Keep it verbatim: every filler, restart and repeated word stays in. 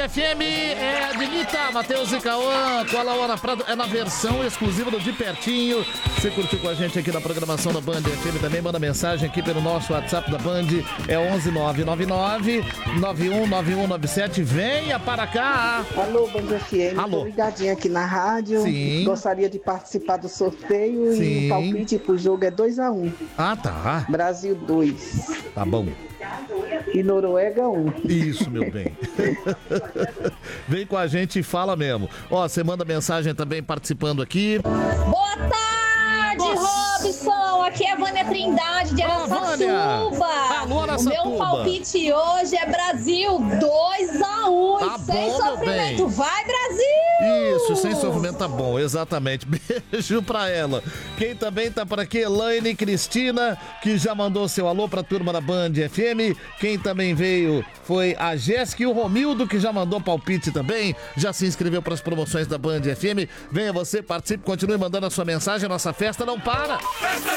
F M é Admita, Matheus e Cauã, com a Hora Prado, é na versão exclusiva do De Pertinho. Você curtiu com a gente aqui na programação da Band F M também, manda mensagem aqui pelo nosso WhatsApp da Band, é onze nove nove nove, nove um nove um nove sete, venha para cá. Alô, Band F M, alô, tô ligadinha aqui na rádio. Sim. Gostaria de participar do sorteio. Sim. E o palpite pro jogo é dois a um. Ah, tá. Brasil dois. Tá bom. E Noruega um. Isso, meu bem. Vem com a gente e fala mesmo. Ó, você manda mensagem também participando aqui. Boa tarde, Nossa. Robson. Aqui é a Vânia Trindade de Araçatuba. Alô, O Araçatuba. meu palpite hoje é Brasil dois a um. Tá sem bom, meu sofrimento. bem. Vai, Brasil! Isso, sem sofrimento tá bom, exatamente. Beijo pra ela. Quem também tá por aqui, Elaine Cristina, que já mandou seu alô pra turma da Band F M. Quem também veio foi a Jéssica e o Romildo, que já mandou palpite também, já se inscreveu pras promoções da Band F M. Venha você, participe, continue mandando a sua mensagem, nossa festa não para.